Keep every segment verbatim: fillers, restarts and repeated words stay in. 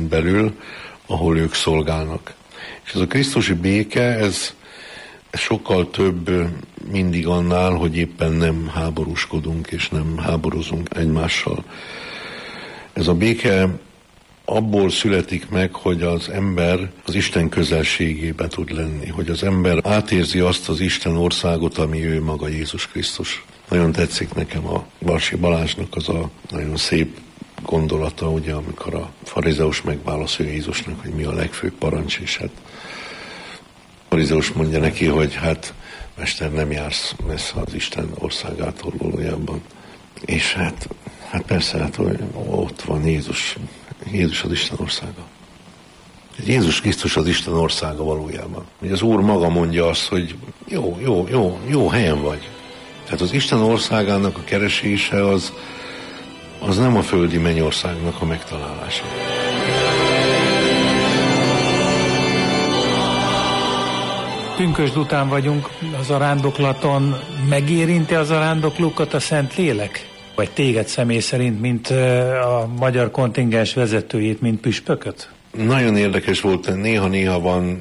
kereszténységen belül, ahol ők szolgálnak. És ez a krisztusi béke, ez, ez sokkal több mindig annál, hogy éppen nem háborúskodunk és nem háborúzunk egymással. Ez a béke abból születik meg, hogy az ember az Isten közelségébe tud lenni, hogy az ember átérzi azt az Isten országot, ami ő maga Jézus Krisztus. Nagyon tetszik nekem a Barsi Balázsnak az a nagyon szép gondolata, ugye, amikor a farizeus megválaszolja Jézusnak, hogy mi a legfőbb parancs, és hát a farizeus mondja neki, hogy hát Mester, nem jársz messze az Isten országától valójában. És hát, hát persze, hát ott van Jézus, Jézus az Isten országa. Jézus Krisztus az Isten országa valójában. Ugye az Úr maga mondja azt, hogy jó, jó, jó, jó helyen vagy. Tehát az Isten országának a keresése az, az nem a földi mennyországnak a megtalálása. Pünkösd után vagyunk a zarándoklaton. Megérinti a zarándoklókat a Szentlélek? Vagy téged személy szerint, mint a magyar kontingens vezetőjét, mint püspököt? Nagyon érdekes volt, néha-néha van,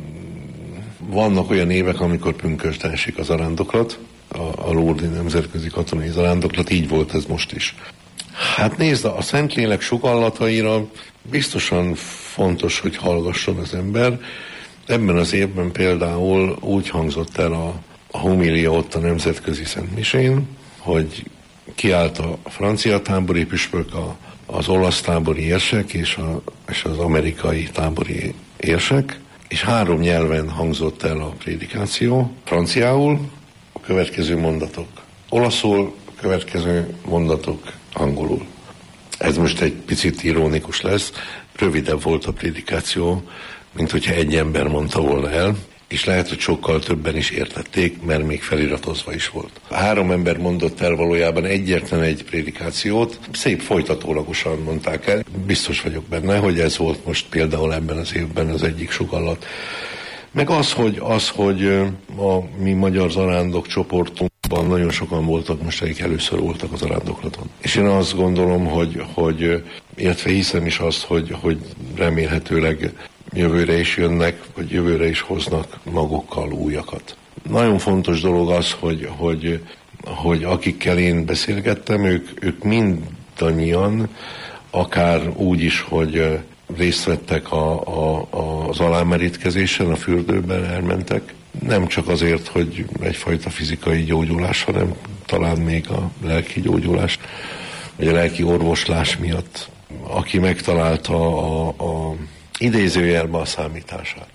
vannak olyan évek, amikor pünkösdre esik a zarándoklat, a, a Lourdes Nemzetközi Katonai Zarándoklat, így volt ez most is. Hát nézd, a Szentlélek sugallataira biztosan fontos, hogy hallgasson az ember. Ebben az évben például úgy hangzott el a, a homília ott a Nemzetközi Szentmisén, hogy kiállt a francia tábori püspök, a, az olasz tábori érsek és, a, és az amerikai tábori érsek, és három nyelven hangzott el a prédikáció. Franciául a következő mondatok, olaszul a következő mondatok angolul. Ez most egy picit ironikus lesz, rövidebb volt a prédikáció, mint hogyha egy ember mondta volna el, és lehet, hogy sokkal többen is értették, mert még feliratozva is volt. A három ember mondott el valójában egyetlen egy prédikációt, szép folytatólagosan mondták el. Biztos vagyok benne, hogy ez volt most például ebben az évben az egyik sugallat. Meg az, hogy, az, hogy a mi magyar zarándok csoportunkban nagyon sokan voltak most, akik először voltak az zarándoklaton. És én azt gondolom, hogy, hogy illetve hiszem is azt, hogy, hogy remélhetőleg jövőre is jönnek, vagy jövőre is hoznak magukkal újakat. Nagyon fontos dolog az, hogy, hogy, hogy akikkel én beszélgettem, ők, ők mindannyian, akár úgy is, hogy részt vettek a, a, az alámerítkezésen, a fürdőben elmentek. Nem csak azért, hogy egyfajta fizikai gyógyulás, hanem talán még a lelki gyógyulás, vagy a lelki orvoslás miatt. Aki megtalálta a, a idézőjelbe a számítását.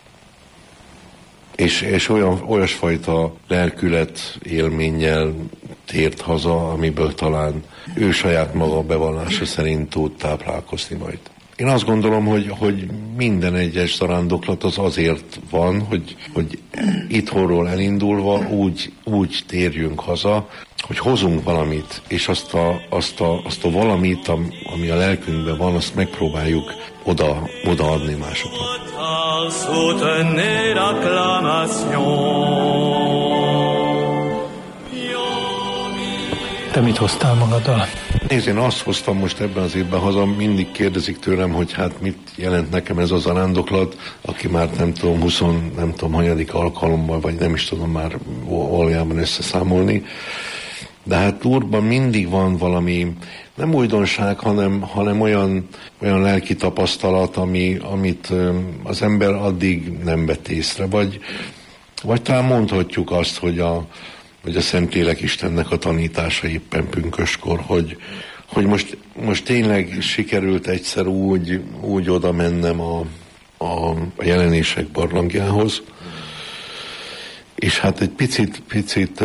És, és olyan, olyasfajta lelkület élménnyel tért haza, amiből talán ő saját maga bevallása szerint tud táplálkozni majd. Én azt gondolom, hogy, hogy minden egyes zarándoklat az azért van, hogy, hogy itthonról elindulva úgy, úgy térjünk haza, hogy hozunk valamit, és azt a, azt a, azt a valamit, ami a lelkünkben van, azt megpróbáljuk oda, odaadni másoknak. Te mit hoztál magaddal? Nézd, én azt hoztam most ebben az évben haza, mindig kérdezik tőlem, hogy hát mit jelent nekem ez a zarándoklat, aki már nem tudom, húsz, nem tudom, hanyadik alkalommal, vagy nem is tudom már valójában összeszámolni. De hát Lourdesban mindig van valami, nem újdonság, hanem, hanem olyan, olyan lelki tapasztalat, ami, amit az ember addig nem vett észre. Vagy, vagy talán mondhatjuk azt, hogy a, hogy a Szentlélek Istennek a tanítása éppen pünköskor, hogy, hogy most, most tényleg sikerült egyszer úgy, úgy oda mennem a, a, a jelenések barlangjához, és hát egy picit, picit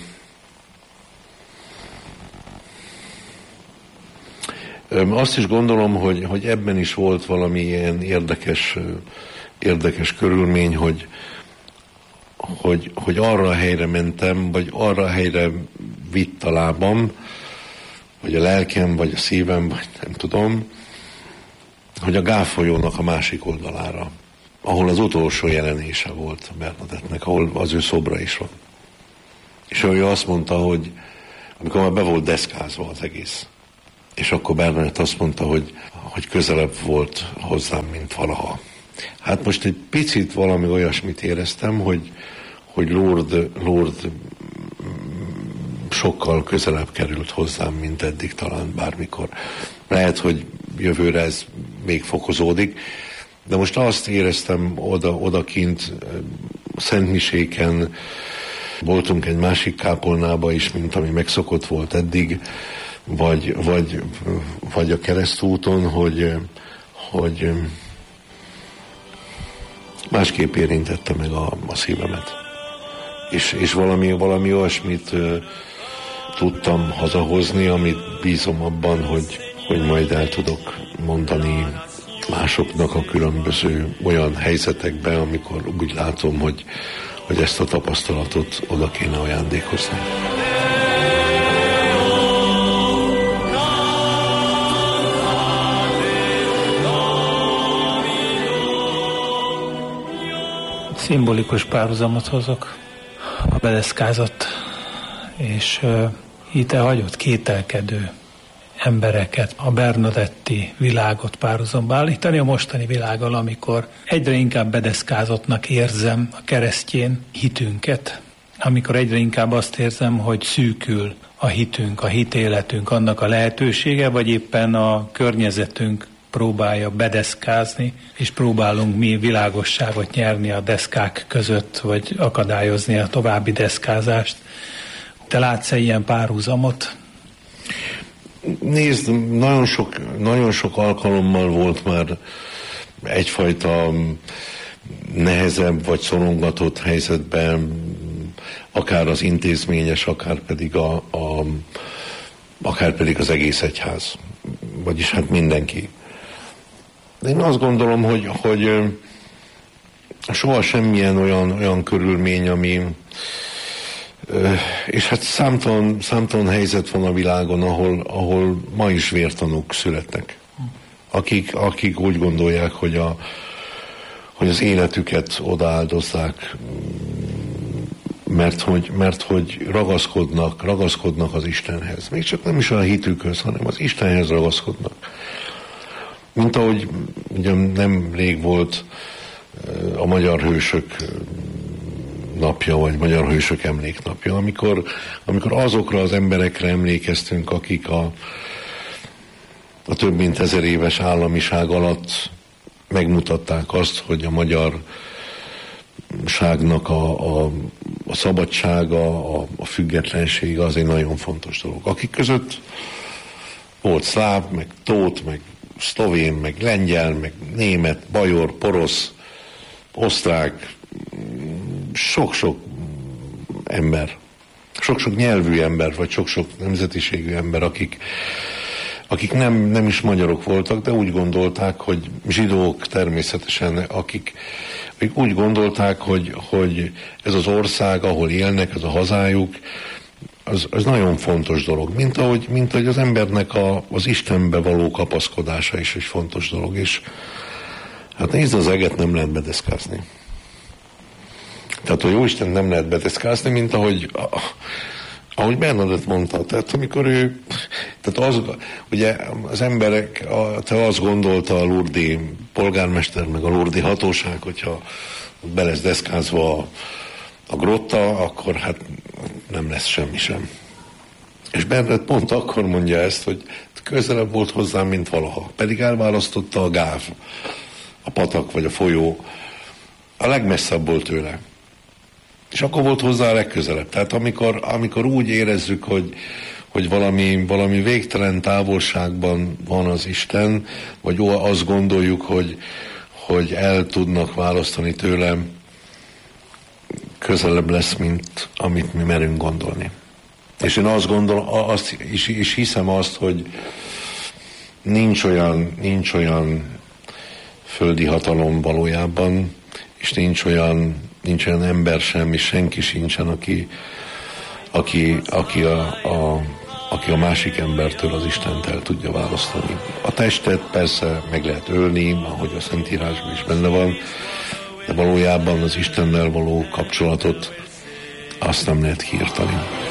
azt is gondolom, hogy, hogy ebben is volt valami ilyen érdekes, érdekes körülmény, hogy, hogy, hogy arra a helyre mentem, vagy arra a helyre vitt a lábam, vagy a lelkem, vagy a szívem, vagy nem tudom, hogy a Gáv folyónak a másik oldalára, ahol az utolsó jelenése volt Bernadettnek, ahol az ő szobra is van. És ő azt mondta, hogy amikor már be volt deszkázva az egész, És akkor Bernadett azt mondta, hogy, hogy közelebb volt hozzám, mint valaha. Hát most egy picit valami olyasmit éreztem, hogy, hogy Lourdes, Lourdes sokkal közelebb került hozzám, mint eddig talán bármikor. Lehet, hogy jövőre ez még fokozódik, de most azt éreztem oda, odakint, Szentmiséken, voltunk egy másik kápolnába is, mint ami megszokott volt eddig, vagy, vagy, vagy a keresztúton, hogy, hogy másképp érintette meg a, a szívemet. És, és valami, valami olyasmit uh, tudtam hazahozni, amit bízom abban, hogy, hogy majd el tudok mondani másoknak a különböző olyan helyzetekben, amikor úgy látom, hogy, hogy ezt a tapasztalatot oda kéne ajándékozni. Szimbolikus párhuzamot hozok. A bedeszkázott és uh, itt hagyott kételkedő embereket, a bernadetti világot párhuzamba állítani a mostani világgal, amikor egyre inkább bedeszkázottnak érzem a keresztjén hitünket, amikor egyre inkább azt érzem, hogy szűkül a hitünk, a hitéletünk, annak a lehetősége, vagy éppen a környezetünk próbálja bedeszkázni, és próbálunk mi világosságot nyerni a deszkák között, vagy akadályozni a további deszkázást. Te látsz-e ilyen párhuzamot? Nézd, nagyon sok, nagyon sok alkalommal volt már egyfajta nehezebb vagy szorongatott helyzetben, akár az intézményes, akár pedig, a, a, akár pedig az egész egyház. Vagyis hát mindenki. De én azt gondolom, hogy, hogy soha semmilyen olyan, olyan körülmény, ami és hát számtalan, számtalan helyzet van a világon, ahol, ahol ma is vértanúk születnek. Akik, akik úgy gondolják, hogy, a, hogy az életüket odaáldozzák, mert hogy, mert hogy ragaszkodnak, ragaszkodnak az Istenhez. Még csak nem is a hitükhöz, hanem az Istenhez ragaszkodnak. Mint ahogy ugye nem rég volt a Magyar Hősök napja, vagy Magyar Hősök emléknapja, amikor, amikor azokra az emberekre emlékeztünk, akik a, a több mint ezer éves államiság alatt megmutatták azt, hogy a magyarságnak a, a, a szabadsága, a, a függetlensége az egy nagyon fontos dolog. Akik között volt szláv, meg tót, meg szlovén, meg lengyel, meg német, bajor, porosz, osztrák, sok-sok ember, sok-sok nyelvű ember, vagy sok-sok nemzetiségű ember, akik, akik nem, nem is magyarok voltak, de úgy gondolták, hogy zsidók természetesen, akik, akik úgy gondolták, hogy, hogy ez az ország, ahol élnek, ez a hazájuk, az, az nagyon fontos dolog. Mint ahogy, mint ahogy az embernek a, az Istenbe való kapaszkodása is egy fontos dolog. És hát nézd, az eget nem lehet bedeszkázni. Tehát a Jóisten nem lehet bedeszkázni, mint ahogy, ahogy Bernadett mondta. Tehát amikor ő, tehát az, ugye az emberek, a, te azt gondolta a lourdesi polgármester, meg a lourdesi hatóság, hogyha be lesz deszkázva a, a grotta, akkor hát nem lesz semmi sem. És Bernadett pont akkor mondja ezt, hogy közelebb volt hozzám, mint valaha. Pedig elválasztotta a gáv, a patak vagy a folyó, a legmesszebb volt tőle. És akkor volt hozzá a legközelebb. Tehát amikor, amikor úgy érezzük, hogy, hogy valami, valami végtelen távolságban van az Isten, vagy azt gondoljuk, hogy, hogy el tudnak választani tőlem, közelebb lesz, mint amit mi merünk gondolni. És én azt gondolom, azt, és, és hiszem azt, hogy nincs olyan, nincs olyan földi hatalom valójában, és nincs olyan, nincs olyan ember sem, és senki sincsen, aki, aki, aki, a, a, aki a másik embertől az Istent el tudja választani. A testet persze meg lehet ölni, ahogy a Szentírásban is benne van, de valójában az Istennel való kapcsolatot azt nem lehet kiirtani.